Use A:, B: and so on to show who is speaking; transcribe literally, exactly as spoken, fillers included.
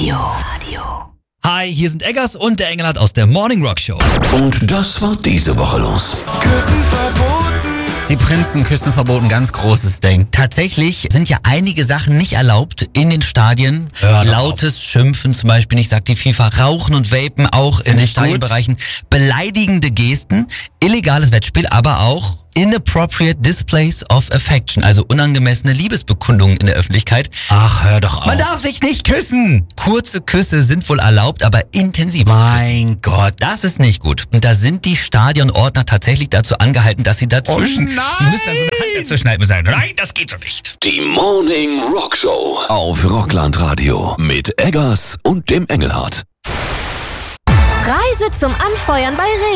A: Radio. Radio.
B: Hi, hier sind Eggers und der Engelhardt aus der Morning Rock Show.
C: Und das war diese Woche los.
D: Küssen verboten.
B: Die Prinzen küssen verboten, ganz großes Ding. Tatsächlich sind ja einige Sachen nicht erlaubt in den Stadien.
E: Hör doch
B: Lautes
E: auf.
B: Schimpfen zum Beispiel, nicht sagt die FIFA. Rauchen und Vapen auch in den
E: ich gut.
B: Stadionbereichen. Beleidigende Gesten, illegales Wettspiel, aber auch inappropriate displays of affection, also unangemessene Liebesbekundungen in der Öffentlichkeit.
E: Ach, hör doch auf.
B: Man darf sich nicht küssen. Kurze Küsse sind wohl erlaubt, aber intensives Küssen.
E: Mein Gott.
B: Das ist nicht gut. Und da sind die Stadionordner tatsächlich dazu angehalten, dass sie dazwischen...
E: Oh nein!
B: Die müssen dann so eine Hand dazwischen halten und sagen, nein, das geht so nicht.
C: Die Morning Rock Show auf Rockland Radio mit Eggers und dem Engelhardt.
A: Reise zum Anfeuern bei Rewe.